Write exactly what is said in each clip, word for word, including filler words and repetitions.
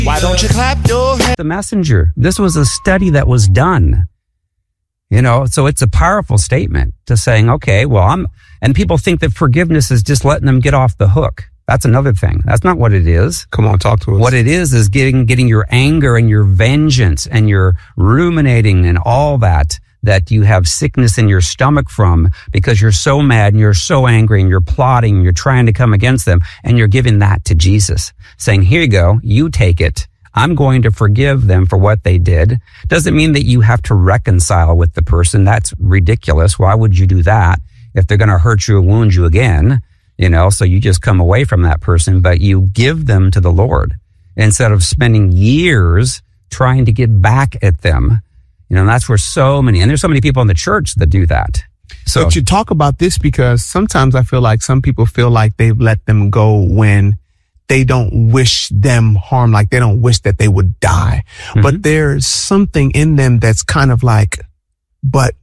Why don't you clap your hands? The messenger. This was a study that was done. You know, so it's a powerful statement to saying, okay, well, I'm, and people think that forgiveness is just letting them get off the hook. That's another thing. That's not what it is. Come on, talk to us. What it is is getting, getting your anger and your vengeance and your ruminating and all that, that you have sickness in your stomach from because you're so mad and you're so angry and you're plotting and you're trying to come against them, and you're giving that to Jesus, saying, here you go, you take it. I'm going to forgive them for what they did. Doesn't mean that you have to reconcile with the person. That's ridiculous. Why would you do that if they're going to hurt you or wound you again? You know, so you just come away from that person, but you give them to the Lord instead of spending years trying to get back at them. You know, and that's where so many, and there's so many people in the church that do that. So But you talk about this because sometimes I feel like some people feel like they've let them go when they don't wish them harm, like they don't wish that they would die. Mm-hmm. But there's something in them that's kind of like, but,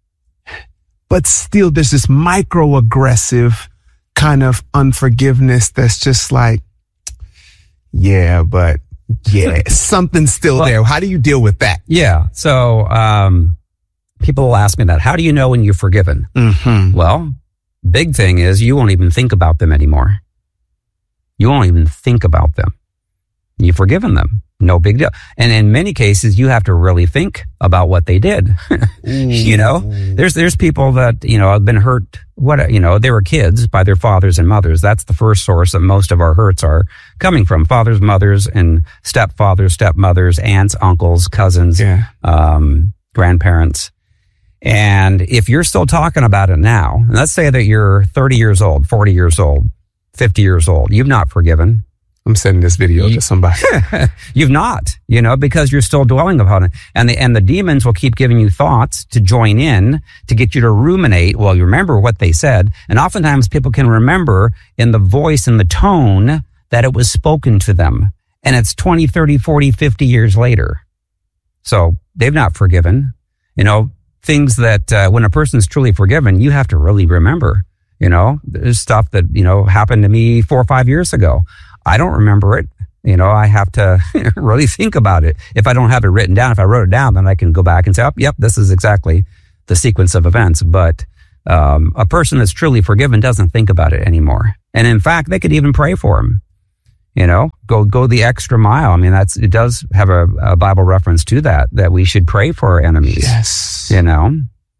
but still there's this microaggressive kind of unforgiveness that's just like, yeah, but yeah, something's still well, there. How do you deal with that? Yeah. So, um, people will ask me that. How do you know when you're forgiven? Mm-hmm. Well, big thing is you won't even think about them anymore. You won't even think about them. You've forgiven them. No big deal. And in many cases, you have to really think about what they did. You know, there's, there's people that, you know, have been hurt. What, you know, they were kids by their fathers and mothers. That's the first source that most of our hurts are coming from. Fathers, mothers, and stepfathers, stepmothers, aunts, uncles, cousins, yeah. um, grandparents. And if you're still talking about it now, and let's say that you're thirty years old, forty years old, fifty years old, you've not forgiven. I'm sending this video to somebody. You've not, you know, because you're still dwelling upon it. And the, and the demons will keep giving you thoughts to join in, to get you to ruminate. Well, you remember what they said. And oftentimes people can remember in the voice and the tone that it was spoken to them. And it's twenty, thirty, forty, fifty years later. So they've not forgiven. You know, things that uh, when a person's truly forgiven, you have to really remember. You know, there's stuff that, you know, happened to me four or five years ago. I don't remember it. You know, I have to really think about it. If I don't have it written down, if I wrote it down, then I can go back and say, oh, yep, this is exactly the sequence of events. But um, a person that's truly forgiven doesn't think about it anymore. And in fact, they could even pray for him. You know, go go the extra mile. I mean, that's it does have a, a Bible reference to that, that we should pray for our enemies. Yes. You know?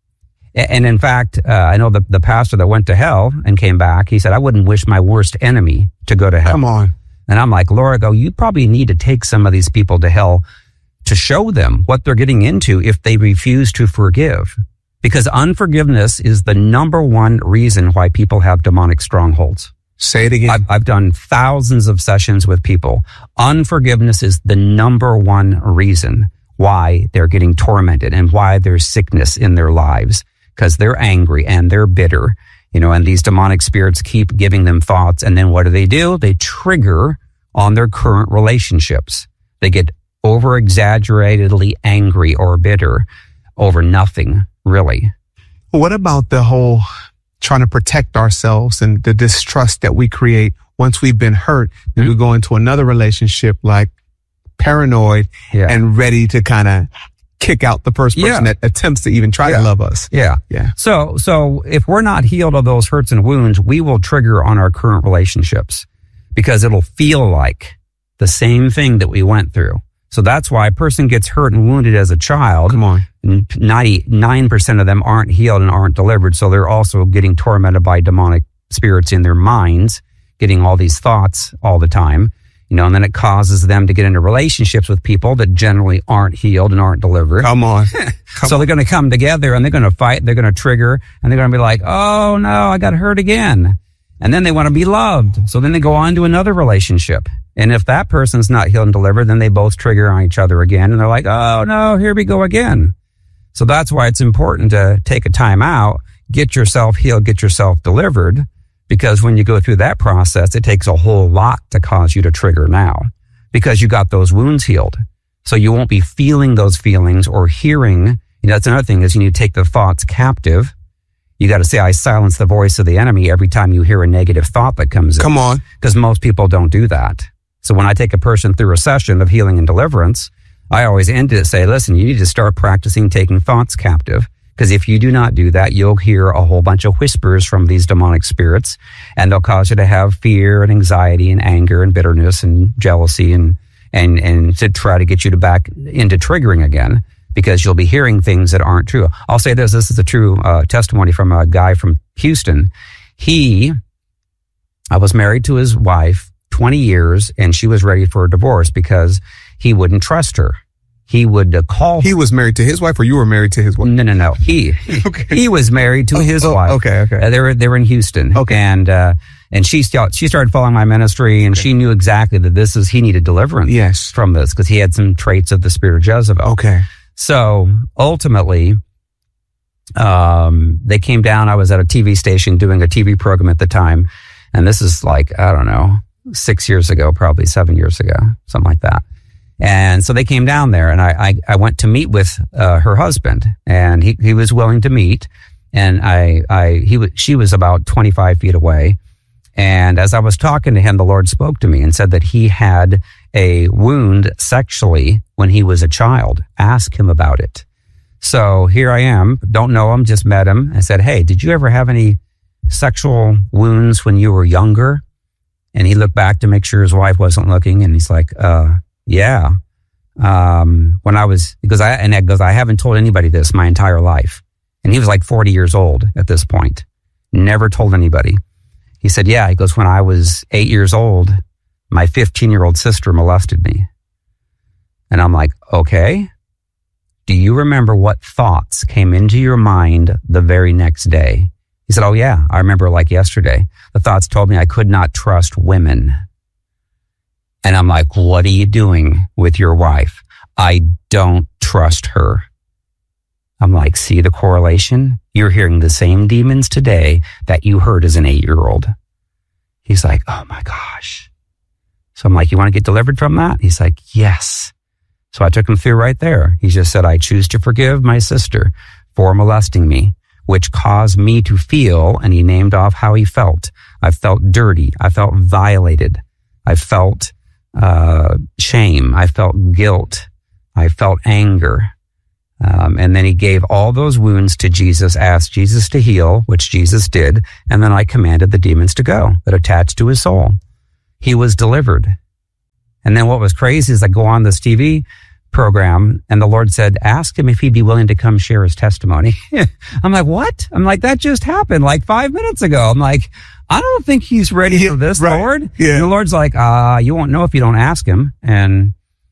And in fact, uh, I know the, the pastor that went to hell and came back, he said, I wouldn't wish my worst enemy to go to hell. Come on. And I'm like, Lord, I go, you probably need to take some of these people to hell to show them what they're getting into if they refuse to forgive. Because unforgiveness is the number one reason why people have demonic strongholds. Say it again. I've, I've done thousands of sessions with people. Unforgiveness is the number one reason why they're getting tormented and why there's sickness in their lives. Because they're angry and they're bitter, you know, and these demonic spirits keep giving them thoughts. And then what do they do? They trigger on their current relationships. They get over exaggeratedly angry or bitter over nothing, really. What about the whole trying to protect ourselves and the distrust that we create once we've been hurt? Then mm-hmm. we go into another relationship like paranoid yeah. and ready to kind of kick out the first person yeah. that attempts to even try yeah. to love us. Yeah. Yeah. So, so if we're not healed of those hurts and wounds, we will trigger on our current relationships because it'll feel like the same thing that we went through. So that's why a person gets hurt and wounded as a child. Come on. ninety-nine percent of them aren't healed and aren't delivered. So they're also getting tormented by demonic spirits in their minds, getting all these thoughts all the time. You know, and then it causes them to get into relationships with people that generally aren't healed and aren't delivered. Come on. Come so on. they're going to come together and they're going to fight. They're going to trigger and they're going to be like, oh no, I got hurt again. And then they want to be loved. So then they go on to another relationship. And if that person's not healed and delivered, then they both trigger on each other again. And they're like, oh no, here we go again. So that's why it's important to take a time out, get yourself healed, get yourself delivered. Because when you go through that process, it takes a whole lot to cause you to trigger now because you got those wounds healed. So you won't be feeling those feelings or hearing. You know, that's another thing is you need to take the thoughts captive. You got to say, I silence the voice of the enemy every time you hear a negative thought that comes in. Come on. Because most people don't do that. So when I take a person through a session of healing and deliverance, I always end it and say, listen, you need to start practicing taking thoughts captive. Because if you do not do that, you'll hear a whole bunch of whispers from these demonic spirits, and they'll cause you to have fear and anxiety and anger and bitterness and jealousy and and and to try to get you to back into triggering again, because you'll be hearing things that aren't true. I'll say this, this is a true uh, testimony from a guy from Houston. He, I was married to his wife twenty years, and she was ready for a divorce because he wouldn't trust her. He would uh, call. He was married to his wife, or you were married to his wife? No, no, no. He okay. he was married to his oh, wife. Okay, okay. Uh, they were they were in Houston. Okay, and uh, and she st- she started following my ministry, and okay. she knew exactly that this is he needed deliverance. Yes. From this, because he had some traits of the spirit of Jezebel. Okay. So ultimately, um, they came down. I was at a T V station doing a T V program at the time, and this is like I don't know, six years ago, probably seven years ago, something like that. And so they came down there, and I, I, I went to meet with uh, her husband, and he, he was willing to meet. And I, I, he was, she was about twenty-five feet away. And as I was talking to him, the Lord spoke to me and said that he had a wound sexually when he was a child. Ask him about it. So here I am, don't know him, just met him. I said, hey, did you ever have any sexual wounds when you were younger? And he looked back to make sure his wife wasn't looking, and he's like, uh, yeah. Um, when I was, because I, and Ed goes, I haven't told anybody this my entire life. And he was like forty years old at this point. Never told anybody. He said, yeah, he goes, when I was eight years old, my fifteen year old sister molested me. And I'm like, okay. Do you remember what thoughts came into your mind the very next day? He said, oh yeah, I remember like yesterday. The thoughts told me I could not trust women. And I'm like, what are you doing with your wife? I don't trust her. I'm like, see the correlation? You're hearing the same demons today that you heard as an eight-year-old. He's like, oh my gosh. So I'm like, you want to get delivered from that? He's like, yes. So I took him through right there. He just said, I choose to forgive my sister for molesting me, which caused me to feel, and he named off how he felt. I felt dirty. I felt violated. I felt Uh, shame. I felt guilt. I felt anger. Um, and then he gave all those wounds to Jesus, asked Jesus to heal, which Jesus did. And then I commanded the demons to go that attached to his soul. He was delivered. And then what was crazy is I go on this T V program, and the Lord said, ask him if he'd be willing to come share his testimony. I'm like, what? I'm like, that just happened like five minutes ago. I'm like, I don't think he's ready for this, right. Lord. Yeah. And the Lord's like, uh, you won't know if you don't ask him. And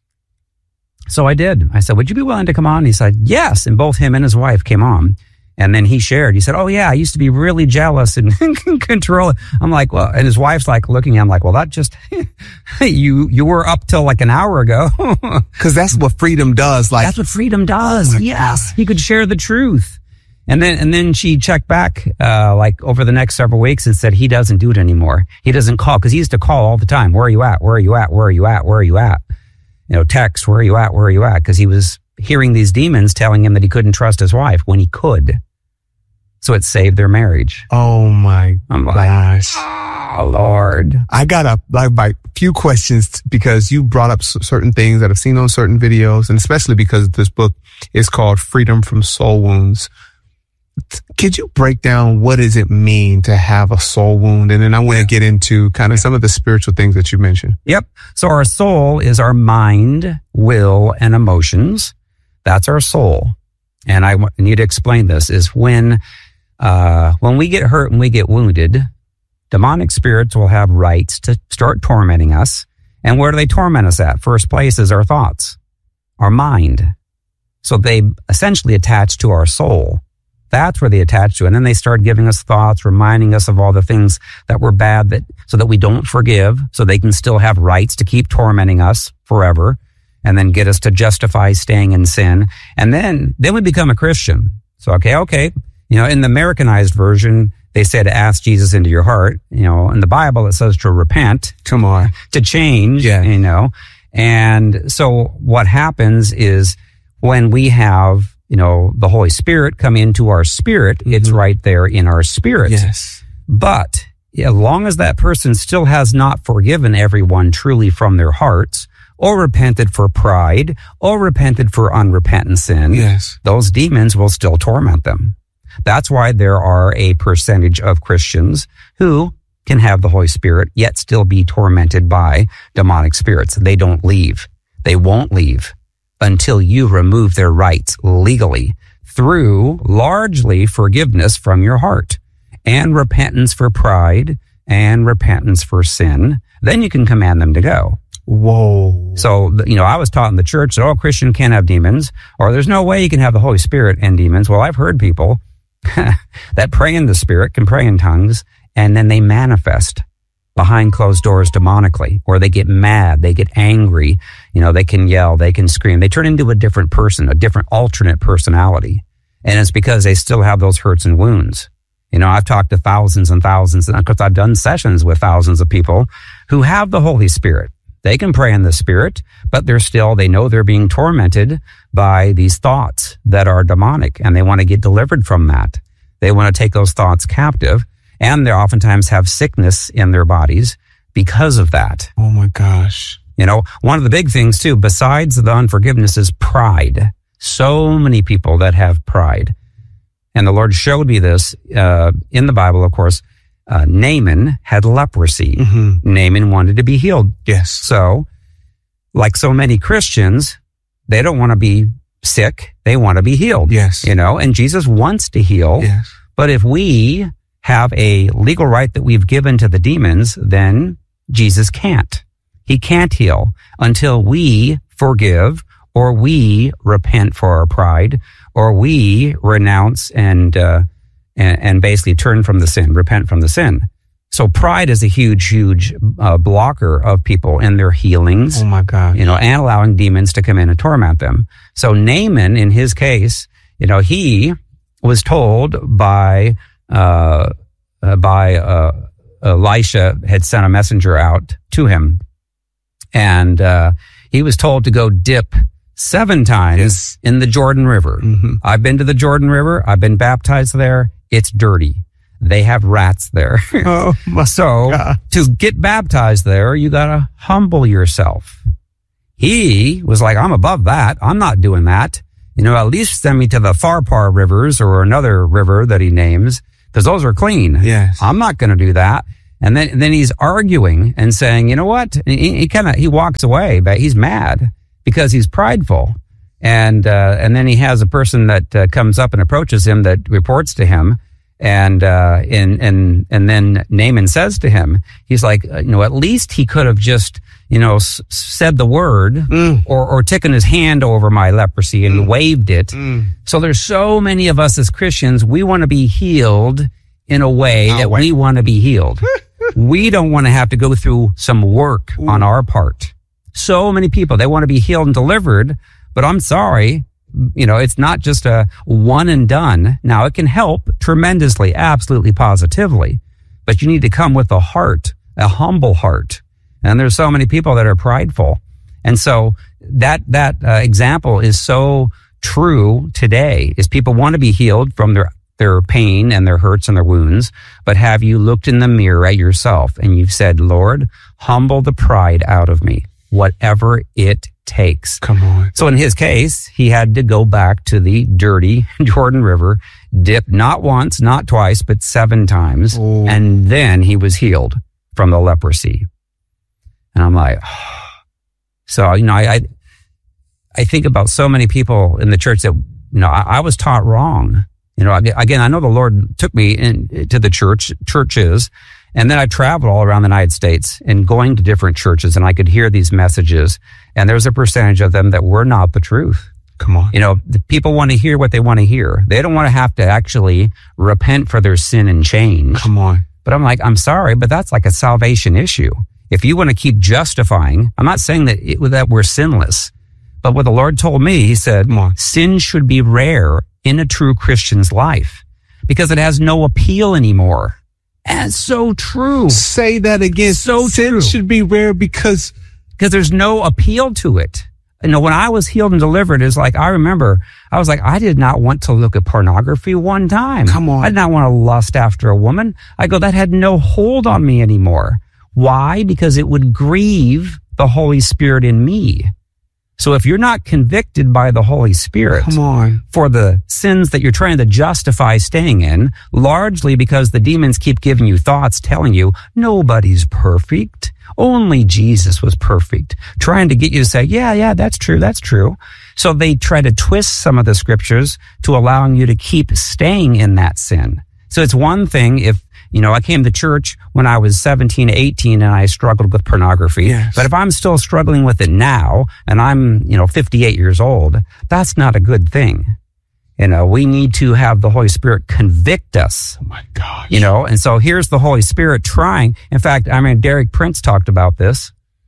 so I did. I said, would you be willing to come on? He said, yes. And both him and his wife came on. And then he shared, he said, oh yeah, I used to be really jealous and control. I'm like, well, and his wife's like looking at him like, well, that just, you, you were up till like an hour ago. Cause that's what freedom does. Like, that's what freedom does. Oh yes. God. He could share the truth. And then, and then she checked back, uh, like over the next several weeks and said he doesn't do it anymore. He doesn't call, cause he used to call all the time. Where are you at? Where are you at? Where are you at? Where are you at? You know, text, where are you at? Where are you at? Cause he was hearing these demons telling him that he couldn't trust his wife when he could. So it saved their marriage. Oh my I'm like, gosh. Oh Lord. I got a like my few questions because you brought up s- certain things that I've seen on certain videos, and especially because this book is called Freedom from Soul Wounds. Could you break down what does it mean to have a soul wound? And then I want to get into kind of some of the spiritual things that you mentioned. Yep. So our soul is our mind, will, and emotions. That's our soul. And I need to explain this is when, uh, when we get hurt and we get wounded, demonic spirits will have rights to start tormenting us. And where do they torment us at? First place is our thoughts, our mind. So they essentially attach to our soul. That's where they attach to. And then they start giving us thoughts, reminding us of all the things that were bad, that so that we don't forgive, so they can still have rights to keep tormenting us forever, and then get us to justify staying in sin. And then, then we become a Christian. So, okay, okay. You know, in the Americanized version, they say to ask Jesus into your heart. You know, in the Bible, it says to repent. Come on. To change, yeah. You know. And so what happens is when we have, you know, the Holy Spirit come into our spirit, mm-hmm. It's right there in our spirit. Yes. But as long as that person still has not forgiven everyone truly from their hearts, or repented for pride, or repented for unrepentant sin, yes, those demons will still torment them. That's why there are a percentage of Christians who can have the Holy Spirit, yet still be tormented by demonic spirits. They don't leave. They won't leave until you remove their rights legally through largely forgiveness from your heart and repentance for pride and repentance for sin. Then you can command them to go. Whoa. So, you know, I was taught in the church that, oh, Christian can't have demons, or there's no way you can have the Holy Spirit and demons. Well, I've heard people that pray in the Spirit, can pray in tongues, and then they manifest behind closed doors demonically, or they get mad, they get angry, you know, they can yell, they can scream. They turn into a different person, a different alternate personality. And it's because they still have those hurts and wounds. You know, I've talked to thousands and thousands, and of course I've done sessions with thousands of people who have the Holy Spirit. They can pray in the Spirit, but they're still, they know they're being tormented by these thoughts that are demonic, and they want to get delivered from that. They want to take those thoughts captive. And they oftentimes have sickness in their bodies because of that. Oh my gosh. You know, one of the big things too, besides the unforgiveness, is pride. So many people that have pride. And the Lord showed me this uh, in the Bible, of course. Uh, Naaman had leprosy. Mm-hmm. Naaman wanted to be healed. Yes. So, like so many Christians, they don't want to be sick. They want to be healed. Yes. You know, and Jesus wants to heal. Yes. But if we have a legal right that we've given to the demons, then Jesus can't. He can't heal until we forgive, or we repent for our pride, or we renounce and uh, and, and basically turn from the sin, repent from the sin. So pride is a huge, huge uh, blocker of people in their healings. Oh my God! You know, and allowing demons to come in and torment them. So Naaman, in his case, you know, he was told by Uh, uh, by uh, Elisha had sent a messenger out to him, and uh, he was told to go dip seven times yes. in the Jordan River. Mm-hmm. I've been to the Jordan River. I've been baptized there. It's dirty. They have rats there. Oh my so God. To get baptized there, you got to humble yourself. He was like, I'm above that. I'm not doing that. You know, at least send me to the Pharpar rivers or another river that he names, because those are clean. Yes. I'm not going to do that. And then, then he's arguing and saying, you know what? He, he kind of, he walks away, but he's mad because he's prideful. And, uh, and then he has a person that uh, comes up and approaches him that reports to him. And, uh, and, and, and then Naaman says to him, he's like, you know, at least he could have just, you know, s- said the word mm. or, or taken his hand over my leprosy and mm. waved it. Mm. So there's so many of us as Christians, we want to be healed in a way I'll that wait. we want to be healed. We don't want to have to go through some work Ooh. on our part. So many people, they want to be healed and delivered, but I'm sorry. You know, it's not just a one and done. Now, it can help tremendously, absolutely, positively, but you need to come with a heart, a humble heart. And there's so many people that are prideful. And so that, that uh, example is so true today, is people want to be healed from their, their pain and their hurts and their wounds, but have you looked in the mirror at yourself and you've said, Lord, humble the pride out of me, whatever it takes. Come on. So in his case, he had to go back to the dirty Jordan River, dip not once, not twice, but seven times. Ooh. And then he was healed from the leprosy. And I'm like, oh. So, you know, I, I, I think about so many people in the church that, you know, I, I was taught wrong. You know, again, I know the Lord took me in, to the church, churches, and then I traveled all around the United States and going to different churches, and I could hear these messages, and there's a percentage of them that were not the truth. Come on. You know, the people want to hear what they want to hear. They don't want to have to actually repent for their sin and change. Come on. But I'm like, I'm sorry, but that's like a salvation issue. If you want to keep justifying, I'm not saying that it, that we're sinless, but what the Lord told me, he said, sin should be rare in a true Christian's life because it has no appeal anymore. And it's so true. Say that again. So sin true. should be rare because because there's no appeal to it. you know, when I was healed and delivered, is like, I remember, I was like, I did not want to look at pornography one time. Come on. I did not want to lust after a woman. I go, that had no hold on me anymore. Why? Because it would grieve the Holy Spirit in me. So if you're not convicted by the Holy Spirit Come on. for the sins that you're trying to justify staying in, largely because the demons keep giving you thoughts telling you nobody's perfect, only Jesus was perfect, trying to get you to say, yeah, yeah, that's true, that's true. So they try to twist some of the scriptures to allowing you to keep staying in that sin. So it's one thing if, you know, I came to church when I was seventeen, eighteen, and I struggled with pornography. Yes. But if I'm still struggling with it now, and I'm, you know, fifty-eight years old, that's not a good thing. You know, we need to have the Holy Spirit convict us. Oh my gosh. You know, and so here's the Holy Spirit trying. In fact, I mean, Derek Prince talked about this.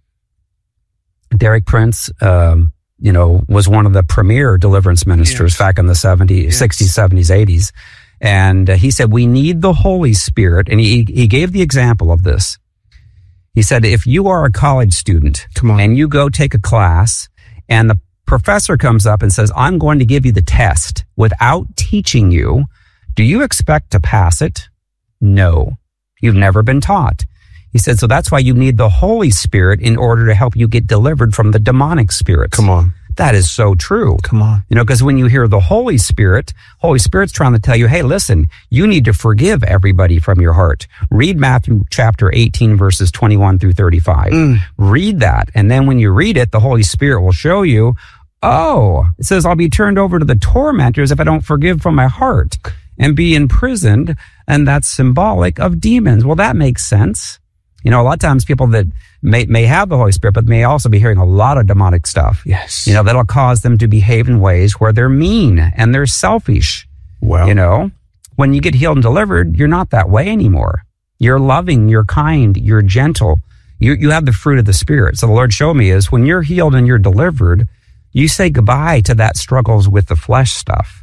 Derek Prince, um, you know, was one of the premier deliverance ministers Yes. back in the seventies, Yes. sixties, seventies, eighties. And uh, he said, we need the Holy Spirit. And he, he gave the example of this. He said, if you are a college student Come on. and you go take a class and the professor comes up and says, I'm going to give you the test without teaching you, do you expect to pass it? No, you've never been taught. He said, so that's why you need the Holy Spirit in order to help you get delivered from the demonic spirits. Come on. That is so true. Come on. You know, because when you hear the Holy Spirit, Holy Spirit's trying to tell you, hey, listen, you need to forgive everybody from your heart. Read Matthew chapter eighteen, verses twenty-one through thirty-five. Mm. Read that. And then when you read it, the Holy Spirit will show you, oh, it says, I'll be turned over to the tormentors if I don't forgive from my heart and be imprisoned. And that's symbolic of demons. Well, that makes sense. You know, a lot of times people that may may have the Holy Spirit, but may also be hearing a lot of demonic stuff. Yes. You know, that'll cause them to behave in ways where they're mean and they're selfish. Well, You know, when you get healed and delivered, you're not that way anymore. You're loving, you're kind, you're gentle. You you have the fruit of the Spirit. So the Lord showed me is when you're healed and you're delivered, you say goodbye to that struggles with the flesh stuff.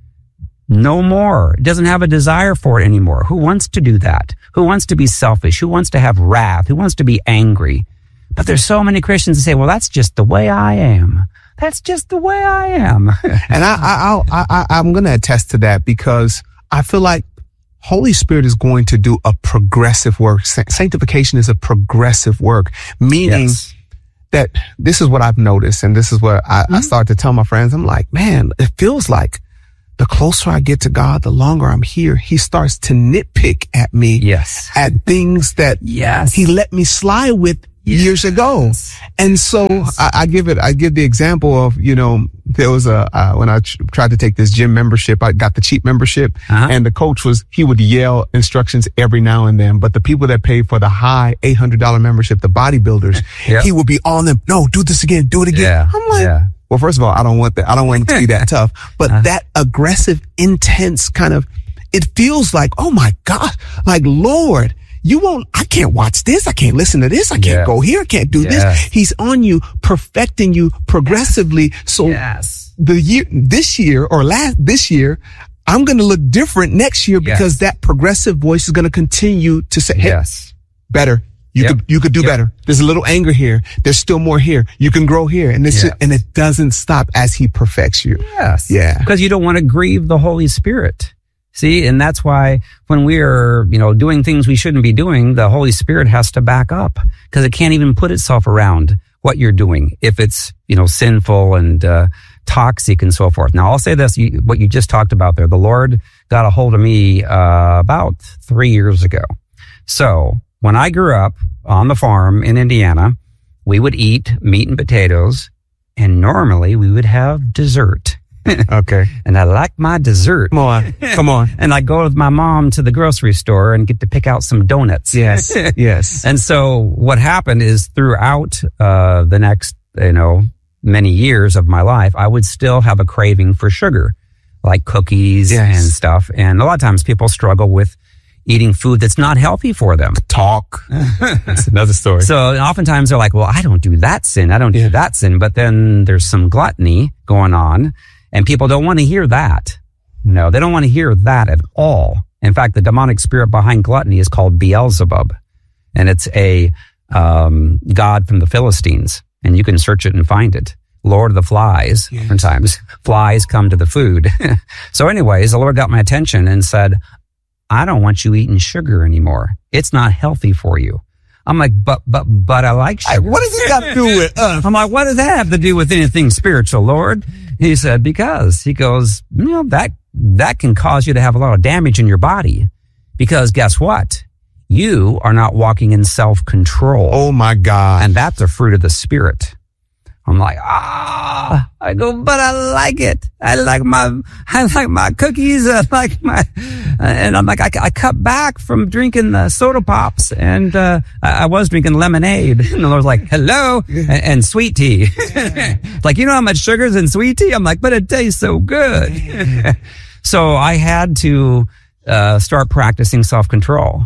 No more. It doesn't have a desire for it anymore. Who wants to do that? Who wants to be selfish? Who wants to have wrath? Who wants to be angry? But there's so many Christians that say, well, that's just the way I am. That's just the way I am. and I, I, I, I, I'm going to attest to that because I feel like Holy Spirit is going to do a progressive work. Sa- Sanctification is a progressive work, meaning Yes. that this is what I've noticed. And this is what I, Mm-hmm. I started to tell my friends. I'm like, man, it feels like the closer I get to God, the longer I'm here, he starts to nitpick at me Yes. at things that Yes. he let me slide with years ago. And so I, I give it, I give the example of, you know, there was a, uh, when I tr- tried to take this gym membership, I got the cheap membership Uh-huh. and the coach was, he would yell instructions every now and then, but the people that paid for the high eight hundred dollars membership, the bodybuilders, Yep. he would be on them. No, do this again, do it again. Yeah. I'm like, Yeah. well, first of all, I don't want that. I don't want him to be that tough, but Uh-huh. that aggressive, intense kind of, it feels like, oh my God, like Lord, you won't, I can't watch this. I can't listen to this. I can't Yeah. go here. I can't do Yes. this. He's on you, perfecting you progressively. So Yes. the year, this year or last, this year, I'm going to look different next year Yes. because that progressive voice is going to continue to say, hey, Yes. better. You Yep. could, you could do Yep. better. There's a little anger here. There's still more here. You can grow here. And it's, Yes. just, and it doesn't stop as he perfects you. Yes. Yeah. Because you don't want to grieve the Holy Spirit. See, and that's why when we are, you know, doing things we shouldn't be doing, the Holy Spirit has to back up because it can't even put itself around what you're doing if it's, you know, sinful and uh, toxic and so forth. Now, I'll say this, you, what you just talked about there, the Lord got a hold of me uh, about three years ago. So when I grew up on the farm in Indiana, we would eat meat and potatoes, and normally we would have dessert. Okay. And I like my dessert. Come on. Come on. And I go with my mom to the grocery store and get to pick out some donuts. Yes. Yes. And so what happened is throughout uh, the next, you know, many years of my life, I would still have a craving for sugar, like cookies Yes. and stuff. And a lot of times people struggle with eating food that's not healthy for them. Talk. That's another story. So oftentimes they're like, well, I don't do that sin. I don't Yeah. do that sin. But then there's some gluttony going on and people don't want to hear that. No, they don't want to hear that at all. In fact, the demonic spirit behind gluttony is called Beelzebub. And it's a um, god from the Philistines. And you can search it and find it. Lord of the Flies. Yes. Sometimes flies come to the food. So anyways, the Lord got my attention and said, I don't want you eating sugar anymore. It's not healthy for you. I'm like, but, but, but I like sugar. I, what does this got to do with us? I'm like, what does that have to do with anything spiritual, Lord? He said, because he goes, you know, that, that can cause you to have a lot of damage in your body. Because guess what? You are not walking in self-control. Oh my God. And that's a fruit of the Spirit. I'm like, ah, I go, but I like it. I like my, I like my cookies. I like my, and I'm like, I, I cut back from drinking the soda pops, and uh, I, I was drinking lemonade. And the Lord's like, hello, and, and sweet tea. Like, you know how much sugar's in sweet tea? I'm like, but it tastes so good. So I had to uh, start practicing self-control,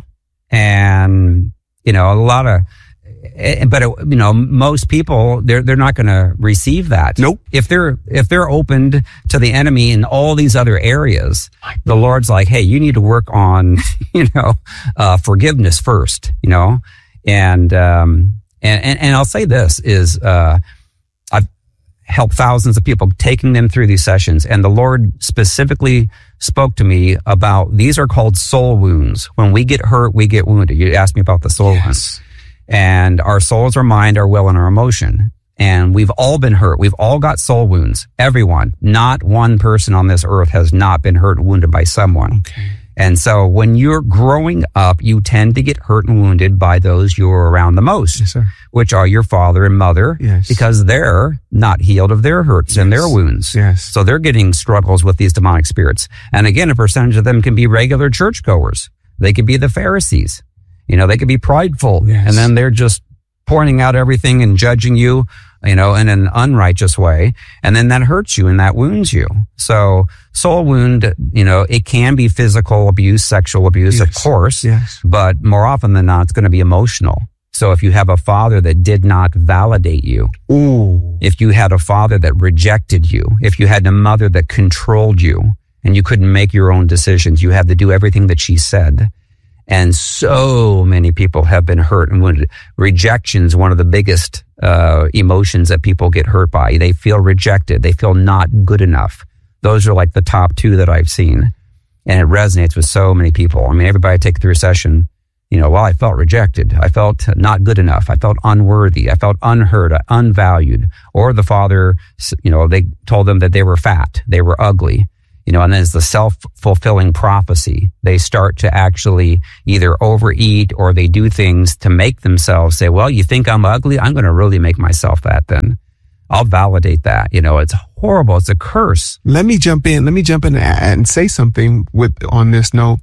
and you know, a lot of. But, you know, most people, they're, they're not going to receive that. Nope. If they're, if they're opened to the enemy in all these other areas, the Lord's like, hey, you need to work on, you know, uh, forgiveness first, you know, and, um, and, and, and I'll say this is, uh, I've helped thousands of people, taking them through these sessions, and the Lord specifically spoke to me about, these are called soul wounds. When we get hurt, we get wounded. You asked me about the soul Yes. wounds. And our souls, our mind, our will, and our emotion. And we've all been hurt. We've all got soul wounds. Everyone. Not one person on this earth has not been hurt and wounded by someone. Okay. And so when you're growing up, you tend to get hurt and wounded by those you're around the most, Yes, sir. which are your father and mother, Yes. because they're not healed of their hurts Yes. and their wounds. Yes. So they're getting struggles with these demonic spirits. And again, a percentage of them can be regular churchgoers. They could be the Pharisees. You know, they could be prideful, Yes. and then they're just pointing out everything and judging you, you know, in an unrighteous way. And then that hurts you and that wounds you. So soul wound, you know, it can be physical abuse, sexual abuse, Yes. of course, Yes. but more often than not, it's going to be emotional. So if you have a father that did not validate you, Ooh. if you had a father that rejected you, if you had a mother that controlled you and you couldn't make your own decisions, you had to do everything that she said. And so many people have been hurt and wounded. Rejection is one of the biggest uh, emotions that people get hurt by. They feel rejected. They feel not good enough. Those are like the top two that I've seen. And it resonates with so many people. I mean, everybody I take through a session, you know, well, I felt rejected. I felt not good enough. I felt unworthy. I felt unheard, unvalued. Or the father, you know, they told them that they were fat. They were ugly. You know, and then it's the self-fulfilling prophecy. They start to actually either overeat or they do things to make themselves say, well, you think I'm ugly? I'm going to really make myself that then. I'll validate that. You know, it's horrible. It's a curse. Let me jump in. Let me jump in and say something with on this note.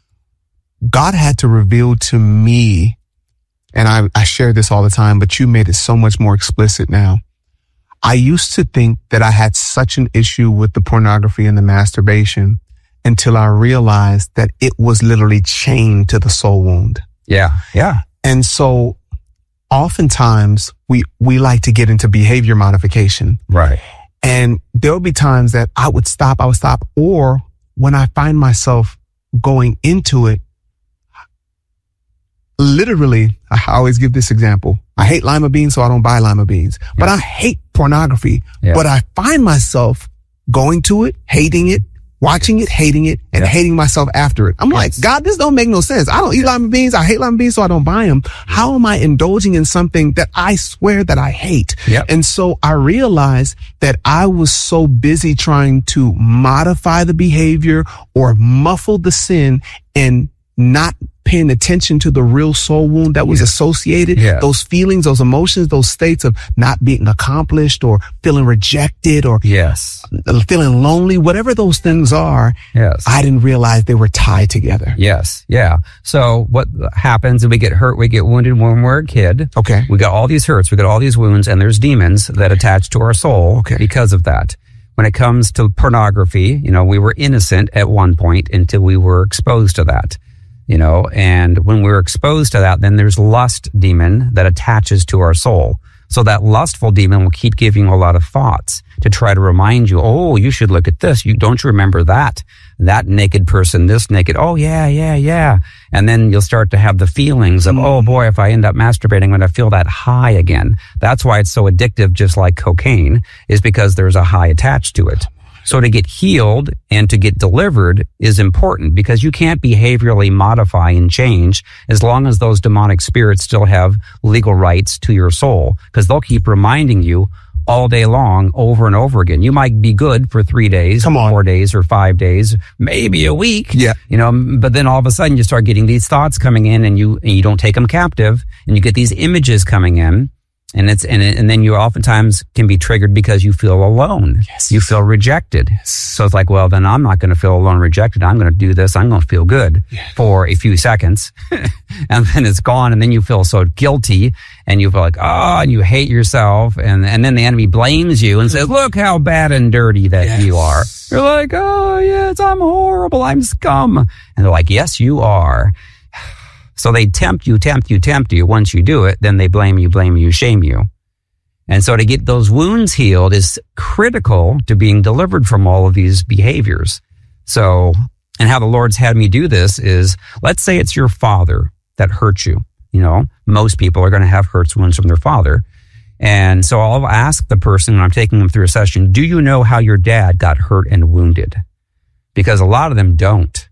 God had to reveal to me, and I, I share this all the time, but you made it so much more explicit now. I used to think that I had such an issue with the pornography and the masturbation until I realized that it was literally chained to the soul wound. Yeah. Yeah. And so oftentimes we, we like to get into behavior modification. Right. And there'll be times that I would stop, I would stop. Or when I find myself going into it, literally, I always give this example. I hate lima beans, so I don't buy lima beans. But Yes. I hate pornography. Yeah. But I find myself going to it, hating it, watching it, hating it, and Yeah. hating myself after it. I'm Yes. like, God, this don't make no sense. I don't eat lima beans. I hate lima beans, so I don't buy them. How am I indulging in something that I swear that I hate? Yep. And so I realized that I was so busy trying to modify the behavior or muffle the sin and not paying attention to the real soul wound that was Yeah. associated, Yeah. those feelings, those emotions, those states of not being accomplished or feeling rejected or Yes. feeling lonely, whatever those things are, Yes. I didn't realize they were tied together. Yes. Yeah. So what happens is we get hurt, we get wounded when we're a kid. Okay. We got all these hurts, we got all these wounds, and there's demons that attach to our soul Okay. because of that. When it comes to pornography, you know, we were innocent at one point until we were exposed to that. You know, and when we're exposed to that, then there's lust demon that attaches to our soul. So that lustful demon will keep giving you a lot of thoughts to try to remind you, oh, you should look at this. You don't you remember that? That naked person, this naked. Oh, yeah, yeah, yeah. And then you'll start to have the feelings of, mm. oh boy, if I end up masturbating, I'm going to feel that high again. That's why it's so addictive, just like cocaine, is because there's a high attached to it. So to get healed and to get delivered is important because you can't behaviorally modify and change as long as those demonic spirits still have legal rights to your soul, because they'll keep reminding you all day long over and over again. You might be good for three days, Come on. four days or five days, maybe a week. Yeah. You know, but then all of a sudden you start getting these thoughts coming in and you, and you don't take them captive and you get these images coming in. And it's, and, and then you oftentimes can be triggered because you feel alone. Yes. You feel rejected. Yes. So it's like, well, then I'm not going to feel alone, rejected. I'm going to do this. I'm going to feel good yes. for a few seconds. And then it's gone. And then you feel so guilty and you feel like, oh, and you hate yourself. And, and then the enemy blames you and says, look how bad and dirty that yes. you are. You're like, oh yes, I'm horrible. I'm scum. And they're like, yes, you are. So they tempt you, tempt you, tempt you. Once you do it, then they blame you, blame you, shame you. And so to get those wounds healed is critical to being delivered from all of these behaviors. So, and how the Lord's had me do this is, let's say it's your father that hurt you. You know, most people are going to have hurts, wounds from their father. And so I'll ask the person when I'm taking them through a session, do you know how your dad got hurt and wounded? Because a lot of them don't.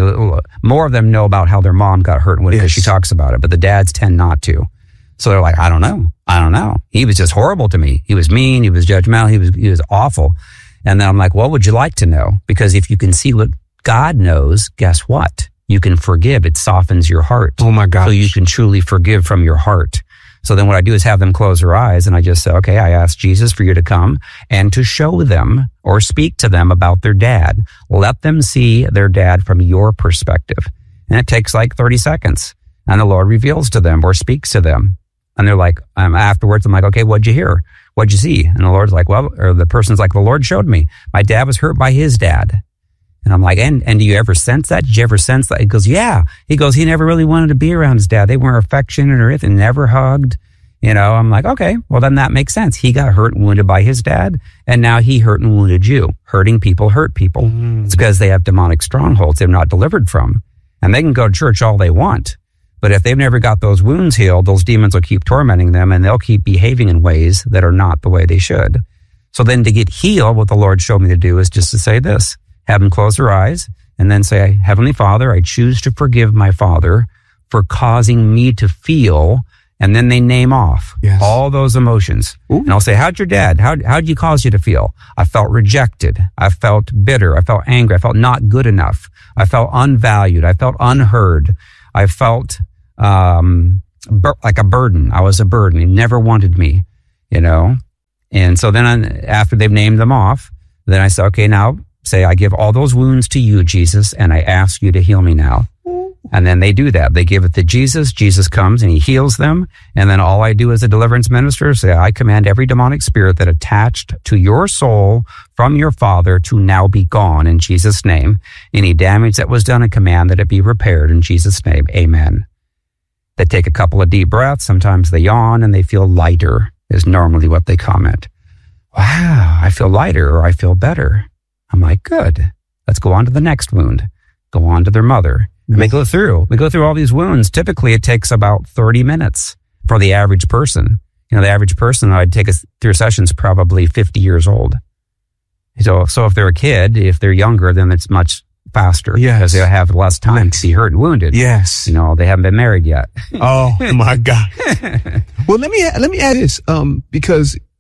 More of them know about how their mom got hurt because yes. she talks about it, but the dads tend not to. So they're like, I don't know. I don't know. He was just horrible to me. He was mean. He was judgmental. He was, he was awful. And then I'm like, what would you like to know? Because if you can see what God knows, guess what? You can forgive. It softens your heart. Oh my God. So you can truly forgive from your heart. So then what I do is have them close their eyes and I just say, okay, I ask Jesus for you to come and to show them or speak to them about their dad. Let them see their dad from your perspective. And it takes like thirty seconds. And the Lord reveals to them or speaks to them. And they're like, um, afterwards, I'm like, okay, what'd you hear? What'd you see? And the Lord's like, well, or the person's like, the Lord showed me. My dad was hurt by his dad. And I'm like, and, and do you ever sense that? Did you ever sense that? He goes, yeah. He goes, he never really wanted to be around his dad. They weren't affectionate or anything, never hugged. You know, I'm like, okay, well then that makes sense. He got hurt and wounded by his dad. And now he hurt and wounded you. Hurting people hurt people. Mm. It's because they have demonic strongholds they're not delivered from. And they can go to church all they want. But if they've never got those wounds healed, those demons will keep tormenting them and they'll keep behaving in ways that are not the way they should. So then to get healed, what the Lord showed me to do is just to say this. Have them close their eyes and then say, Heavenly Father, I choose to forgive my father for causing me to feel, and then they name off yes. all those emotions. Ooh. And I'll say, how'd your dad, how, how'd you cause you to feel? I felt rejected. I felt bitter. I felt angry. I felt not good enough. I felt unvalued. I felt unheard. I felt um, bur- like a burden. I was a burden. He never wanted me, you know? And so then I, after they've named them off, then I say, okay, now, say, I give all those wounds to you, Jesus, and I ask you to heal me now. And then they do that. They give it to Jesus. Jesus comes and he heals them. And then all I do as a deliverance minister is say, I command every demonic spirit that attached to your soul from your father to now be gone in Jesus' name. Any damage that was done, I command that it be repaired in Jesus' name. Amen. They take a couple of deep breaths. Sometimes they yawn and they feel lighter is normally what they comment. Wow, I feel lighter or I feel better. I'm like, good. Let's go on to the next wound. Go on to their mother. And we go through. We go through all these wounds. Typically, it takes about thirty minutes for the average person. You know, the average person I'd take us through sessions probably fifty years old. So, so if they're a kid, if they're younger, then it's much faster. Yes. Because they have less time to be hurt and wounded. Yes. You know, they haven't been married yet. Oh my God. Well, let me let me add this, um, because